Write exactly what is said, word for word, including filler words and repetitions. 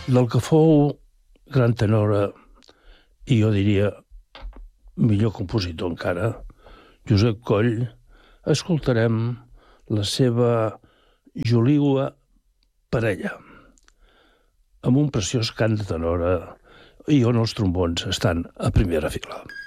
Del que fou gran tenora i jo diria millor compositor encara, Josep Coll, escoltarem la seva Joliua parella, amb un preciós cant de tenora i on els trombons estan a primera fila.